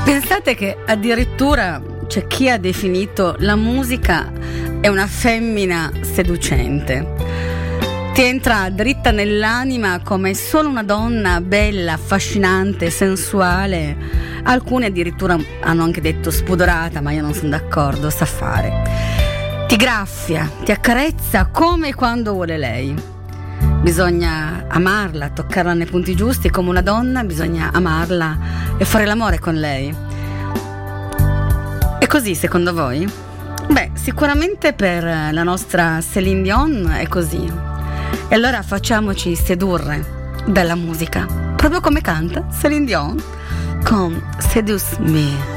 Pensate che addirittura c'è chi ha definito la musica è una femmina seducente. Ti entra dritta nell'anima come solo una donna bella, affascinante, sensuale. Alcuni addirittura hanno anche detto spudorata, ma io non sono d'accordo, sa fare. Ti graffia, ti accarezza come quando vuole lei. Bisogna amarla, toccarla nei punti giusti, come una donna bisogna amarla e fare l'amore con lei. È così secondo voi? Beh, sicuramente per la nostra Céline Dion è così. E allora facciamoci sedurre dalla musica, proprio come canta Céline Dion con Seduce Me.